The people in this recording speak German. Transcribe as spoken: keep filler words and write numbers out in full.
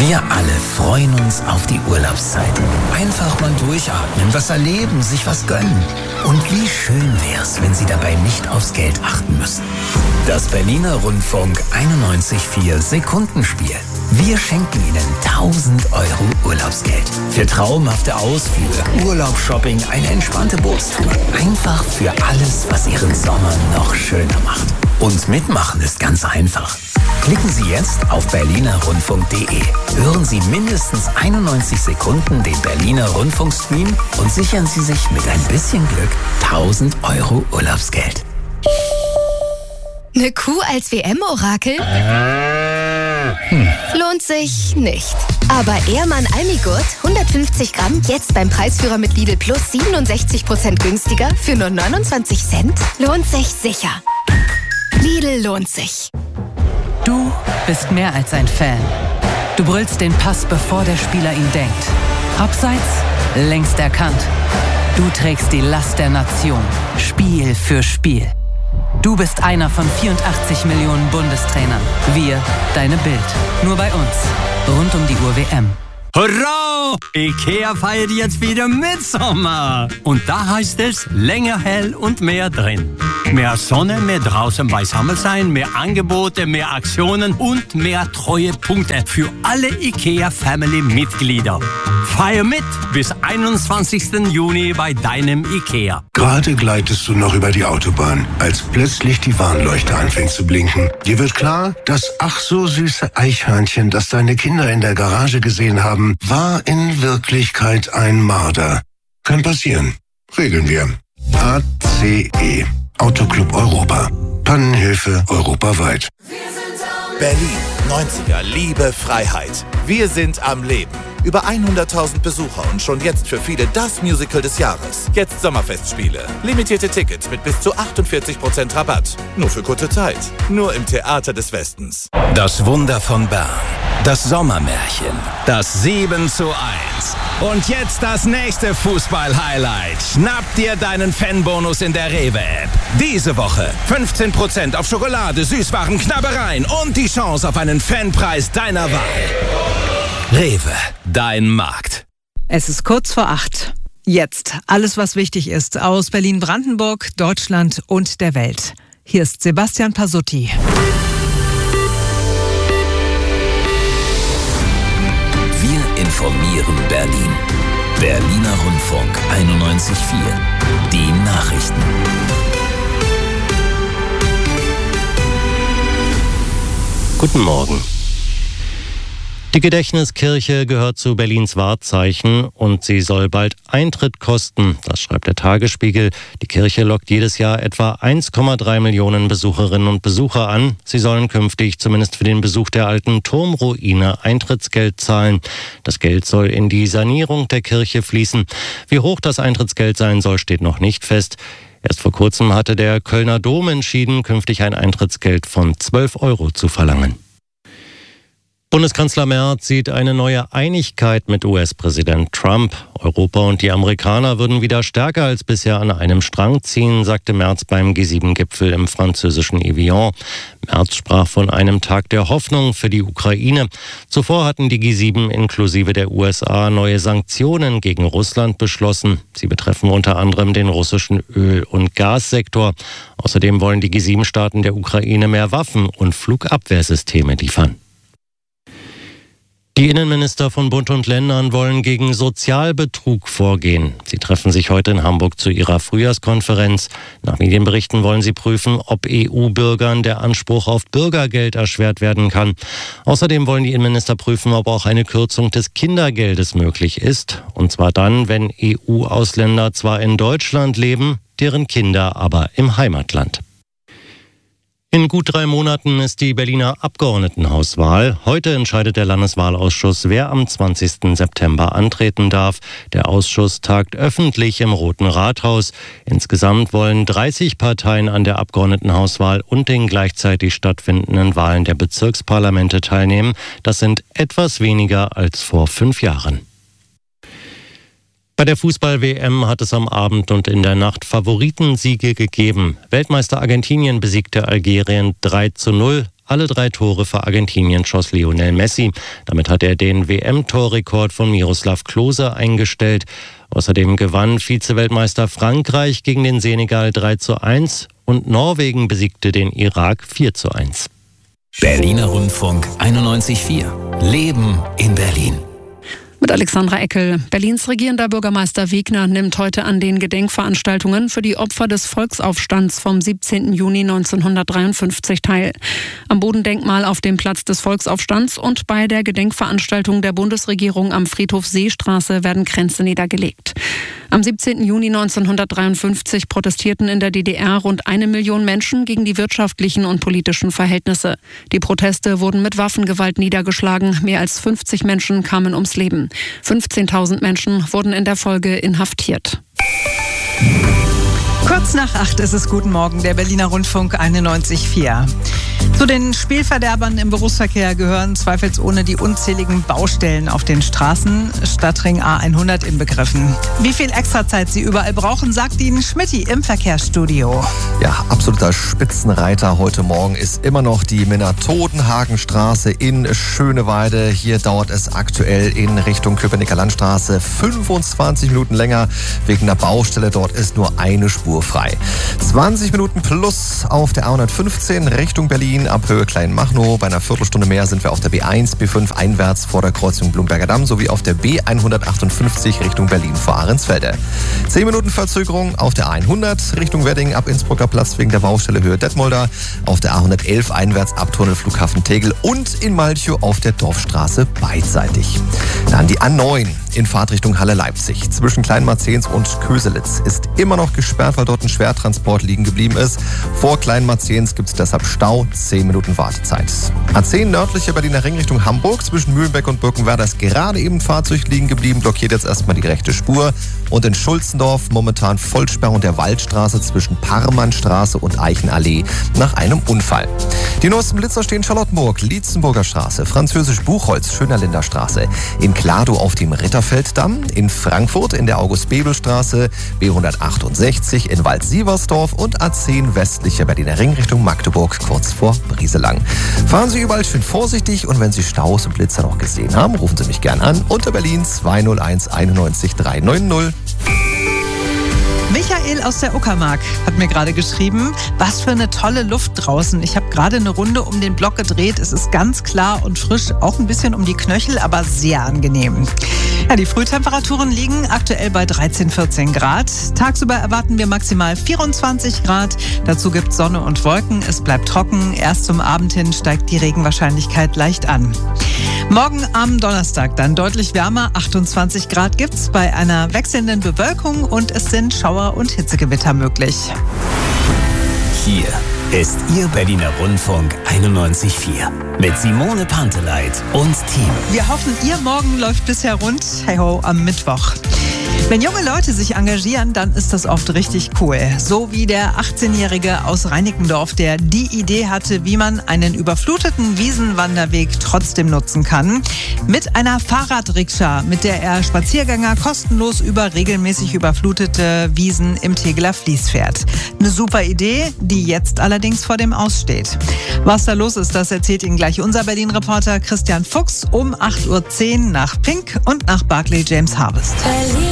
Wir alle freuen uns auf die Urlaubszeit. Einfach mal durchatmen, was erleben, sich was gönnen. Und wie schön wär's, wenn Sie dabei nicht aufs Geld achten müssen. Das Berliner Rundfunk einundneunzig Komma vier Sekundenspiel. Wir schenken Ihnen tausend Euro Urlaubsgeld. Für traumhafte Ausflüge, Urlaubsshopping, eine entspannte Bootstour. Einfach für alles, was Ihren Sommer noch schöner macht. Und mitmachen ist ganz einfach. Klicken Sie jetzt auf berliner rundfunk punkt de. Hören Sie mindestens einundneunzig Sekunden den Berliner Rundfunkstream und sichern Sie sich mit ein bisschen Glück tausend Euro Urlaubsgeld. Eine Kuh als W M-Orakel? Hm. Lohnt sich nicht. Aber Ehrmann Almigurt, hundertfünfzig Gramm, jetzt beim Preisführer mit Lidl Plus siebenundsechzig Prozent günstiger für nur neunundzwanzig Cent? Lohnt sich sicher. Lidl lohnt sich. Du bist mehr als ein Fan. Du brüllst den Pass, bevor der Spieler ihn denkt. Abseits, längst erkannt. Du trägst die Last der Nation, Spiel für Spiel. Du bist einer von vierundachtzig Millionen Bundestrainern. Wir, deine Bild. Nur bei uns. Rund um die Uhr W M. Hurra! IKEA feiert jetzt wieder Mitsommer. Und da heißt es länger hell und mehr drin. Mehr Sonne, mehr draußen beisammen sein, mehr Angebote, mehr Aktionen und mehr Treuepunkte für alle IKEA-Family-Mitglieder. Feier mit bis einundzwanzigsten Juni bei deinem IKEA. Gerade gleitest du noch über die Autobahn, als plötzlich die Warnleuchte anfängt zu blinken. Dir wird klar, das ach so süße Eichhörnchen, das deine Kinder in der Garage gesehen haben, war in Wirklichkeit ein Marder. Kann passieren. Regeln wir. A C E. Autoclub Europa. Pannenhilfe europaweit. Berlin, neunziger, Liebe, Freiheit. Wir sind am Leben. Über hunderttausend Besucher und schon jetzt für viele das Musical des Jahres. Jetzt Sommerfestspiele. Limitierte Tickets mit bis zu achtundvierzig Prozent Rabatt. Nur für kurze Zeit. Nur im Theater des Westens. Das Wunder von Bern. Das Sommermärchen. Das sieben zu eins. Und jetzt das nächste Fußball-Highlight. Schnapp dir deinen Fanbonus in der Rewe-App. Diese Woche fünfzehn Prozent auf Schokolade, Süßwaren, Knabbereien und die Chance auf einen Fanpreis deiner Wahl. Rewe, dein Markt. Es ist kurz vor acht. Jetzt alles, was wichtig ist aus Berlin-Brandenburg, Deutschland und der Welt. Hier ist Sebastian Pasutti. Wir informieren Berlin. Berliner Rundfunk einundneunzig Komma vier. Die Nachrichten. Guten Morgen. Die Gedächtniskirche gehört zu Berlins Wahrzeichen und sie soll bald Eintritt kosten. Das schreibt der Tagesspiegel. Die Kirche lockt jedes Jahr etwa eins Komma drei Millionen Besucherinnen und Besucher an. Sie sollen künftig zumindest für den Besuch der alten Turmruine Eintrittsgeld zahlen. Das Geld soll in die Sanierung der Kirche fließen. Wie hoch das Eintrittsgeld sein soll, steht noch nicht fest. Erst vor kurzem hatte der Kölner Dom entschieden, künftig ein Eintrittsgeld von zwölf Euro zu verlangen. Bundeskanzler Merz sieht eine neue Einigkeit mit U S-Präsident Trump. Europa und die Amerikaner würden wieder stärker als bisher an einem Strang ziehen, sagte Merz beim G sieben Gipfel im französischen Evian. Merz sprach von einem Tag der Hoffnung für die Ukraine. Zuvor hatten die G sieben inklusive der U S A neue Sanktionen gegen Russland beschlossen. Sie betreffen unter anderem den russischen Öl- und Gassektor. Außerdem wollen die G sieben Staaten der Ukraine mehr Waffen und Flugabwehrsysteme liefern. Die Innenminister von Bund und Ländern wollen gegen Sozialbetrug vorgehen. Sie treffen sich heute in Hamburg zu ihrer Frühjahrskonferenz. Nach Medienberichten wollen sie prüfen, ob E U-Bürgern der Anspruch auf Bürgergeld erschwert werden kann. Außerdem wollen die Innenminister prüfen, ob auch eine Kürzung des Kindergeldes möglich ist. Und zwar dann, wenn E U-Ausländer zwar in Deutschland leben, deren Kinder aber im Heimatland. In gut drei Monaten ist die Berliner Abgeordnetenhauswahl. Heute entscheidet der Landeswahlausschuss, wer am zwanzigsten September antreten darf. Der Ausschuss tagt öffentlich im Roten Rathaus. Insgesamt wollen dreißig Parteien an der Abgeordnetenhauswahl und den gleichzeitig stattfindenden Wahlen der Bezirksparlamente teilnehmen. Das sind etwas weniger als vor fünf Jahren. Bei der Fußball-W M hat es am Abend und in der Nacht Favoritensiege gegeben. Weltmeister Argentinien besiegte Algerien drei zu null. Alle drei Tore für Argentinien schoss Lionel Messi. Damit hat er den W M-Torrekord von Miroslav Klose eingestellt. Außerdem gewann Vize-Weltmeister Frankreich gegen den Senegal drei zu eins und Norwegen besiegte den Irak vier zu eins. Berliner Rundfunk einundneunzig Komma vier. Leben in Berlin. Mit Alexandra Eckel. Berlins regierender Bürgermeister Wegner nimmt heute an den Gedenkveranstaltungen für die Opfer des Volksaufstands vom siebzehnten Juni neunzehnhundertdreiundfünfzig teil. Am Bodendenkmal auf dem Platz des Volksaufstands und bei der Gedenkveranstaltung der Bundesregierung am Friedhof Seestraße werden Kränze niedergelegt. Am siebzehnten Juni neunzehnhundertdreiundfünfzig protestierten in der D D R rund eine Million Menschen gegen die wirtschaftlichen und politischen Verhältnisse. Die Proteste wurden mit Waffengewalt niedergeschlagen. Mehr als fünfzig Menschen kamen ums Leben. fünfzehntausend Menschen wurden in der Folge inhaftiert. Kurz nach acht ist es. Guten Morgen, der Berliner Rundfunk einundneunzig Komma vier. Zu den Spielverderbern im Berufsverkehr gehören zweifelsohne die unzähligen Baustellen auf den Straßen, Stadtring A hundert inbegriffen. Wie viel Extrazeit sie überall brauchen, sagt Ihnen Schmitty im Verkehrsstudio. Ja, absoluter Spitzenreiter heute Morgen ist immer noch die Minna-Todenhagen-Straße in Schöneweide. Hier dauert es aktuell in Richtung Köpenicker Landstraße fünfundzwanzig Minuten länger. Wegen der Baustelle dort ist nur eine Spur frei. zwanzig Minuten plus auf der A hundertfünfzehn Richtung Berlin ab Höhe Kleinmachnow. Bei einer Viertelstunde mehr sind wir auf der B eins, B fünf einwärts vor der Kreuzung Blumberger Damm sowie auf der B hundertachtundfünfzig Richtung Berlin vor Ahrensfelde. zehn Minuten Verzögerung auf der A hundert Richtung Wedding ab Innsbrucker Platz wegen der Baustelle Höhe Detmolder. Auf der A hundertelf einwärts ab Tunnel Flughafen Tegel und in Malchow auf der Dorfstraße beidseitig. Dann die A neun in Fahrtrichtung Halle-Leipzig. Zwischen Kleinmarzens und Köselitz ist immer noch gesperrt, weil dort ein Schwertransport liegen geblieben ist. Vor Kleinmarzens gibt es deshalb Stau, zehn Minuten Wartezeit. A zehn nördliche Berliner Ring Richtung Hamburg. Zwischen Mühlenbeck und Birkenwerder ist gerade eben ein Fahrzeug liegen geblieben, blockiert jetzt erstmal die rechte Spur. Und in Schulzendorf momentan Vollsperrung der Waldstraße zwischen Parmannstraße und Eichenallee nach einem Unfall. Die neuesten Blitzer stehen Charlottenburg, Lietzenburger Straße, Französisch Buchholz, Schönerlinder Straße, in Kladow auf dem Ritterfelddamm, in Frankfurt in der August-Bebel-Straße, B hundertachtundsechzig in Wald-Sieversdorf und A zehn westlicher Berliner Ring Richtung Magdeburg, kurz vor Brieselang. Fahren Sie überall schön vorsichtig und wenn Sie Staus und Blitzer noch gesehen haben, rufen Sie mich gern an unter Berlin zwei null eins einundneunzig dreihundertneunzig. Michael aus der Uckermark hat mir gerade geschrieben, was für eine tolle Luft draußen. Ich habe gerade eine Runde um den Block gedreht. Es ist ganz klar und frisch, auch ein bisschen um die Knöchel, aber sehr angenehm. Ja, die Frühtemperaturen liegen aktuell bei dreizehn, vierzehn Grad. Tagsüber erwarten wir maximal vierundzwanzig Grad. Dazu gibt es Sonne und Wolken. Es bleibt trocken. Erst zum Abend hin steigt die Regenwahrscheinlichkeit leicht an. Morgen am Donnerstag dann deutlich wärmer. achtundzwanzig Grad gibt es bei einer wechselnden Bewölkung und es sind Schauer und Hitzegewitter möglich. Hier ist Ihr Berliner Rundfunk einundneunzig Komma vier mit Simone Panteleit und Team. Wir hoffen, Ihr Morgen läuft bisher rund. Hey ho, am Mittwoch. Wenn junge Leute sich engagieren, dann ist das oft richtig cool. So wie der achtzehnjährige aus Reinickendorf, der die Idee hatte, wie man einen überfluteten Wiesenwanderweg trotzdem nutzen kann. Mit einer Fahrradrikscha, mit der er Spaziergänger kostenlos über regelmäßig überflutete Wiesen im Tegeler Fließ fährt. Eine super Idee, die jetzt allerdings vor dem Aus steht. Was da los ist, das erzählt Ihnen gleich unser Berlin-Reporter Christian Fuchs um acht Uhr zehn nach Pink und nach Barclay James Harvest. Berlin.